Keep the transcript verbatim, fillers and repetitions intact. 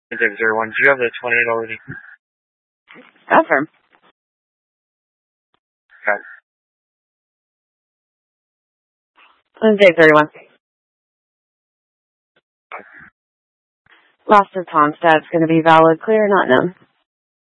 David zero one, do you have the twenty-eight already? Confirm. Got it. Dave thirty-one. Loss of Tomstad's going to be valid, clear, not known.